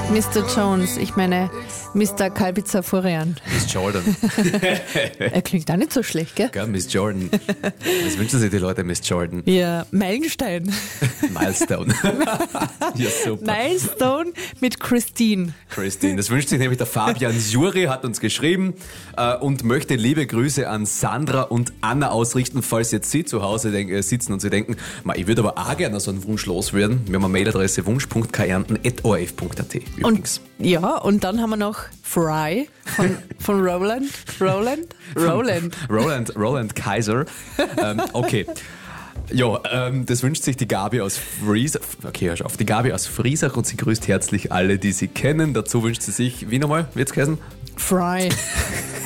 Mr. Jones, ich meine Mr. Kalbitzer Furian. Miss Jordan. Er klingt auch nicht so schlecht, gell? Gell, Miss Jordan. Was wünschen sich die Leute, Miss Jordan? Ja, Meilenstein. Milestone. Ja, super. Milestone mit Christine. Christine. Das wünscht sich nämlich der Fabian Juri, hat uns geschrieben und möchte liebe Grüße an Sandra und Anna ausrichten, falls jetzt Sie zu Hause sitzen und Sie denken, ich würde aber auch gerne so einen Wunsch loswerden. Wir haben eine Mailadresse wunsch.kärnten@orf.at übrigens. Und dann haben wir noch Fry von Roland. Roland Kaiser. Okay. Ja, das wünscht sich die Gabi aus Friesach. Okay, hör auf. Die Gabi aus Friesach und sie grüßt herzlich alle, die sie kennen. Dazu wünscht sie sich, wie nochmal, wird's geheißen? Fry.